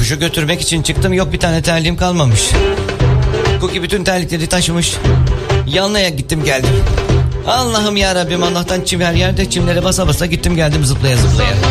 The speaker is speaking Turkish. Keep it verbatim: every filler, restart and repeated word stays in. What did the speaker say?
Ruju götürmek için çıktım, yok bir tane terliğim kalmamış. Cookie bütün terlikleri taşımış. Yanlaya gittim geldim. Allah'ım ya Rabbim, Allah'tan çim her yerde, çimlere basa basa gittim geldim zıplaya zıplaya.